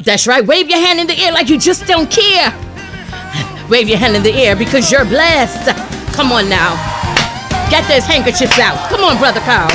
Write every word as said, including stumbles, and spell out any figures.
That's right. Wave your hand in the air like you just don't care. Wave your hand in the air because you're blessed. Come on now. Get those handkerchiefs out. Come on, Brother Carl.